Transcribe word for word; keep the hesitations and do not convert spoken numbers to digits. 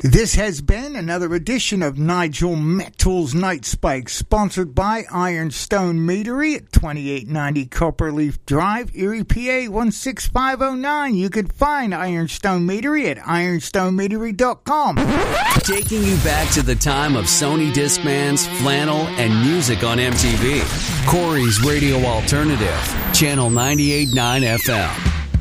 This has been another edition of Nigel Metal's Night Spike, sponsored by Ironstone Meadery at twenty-eight ninety Copperleaf Drive, Erie, P A one six five oh nine. You can find Ironstone Meadery at ironstone meadery dot com. Taking you back to the time of Sony Discmans, flannel, and music on M T V. Corey's Radio Alternative, Channel ninety-eight point nine F M.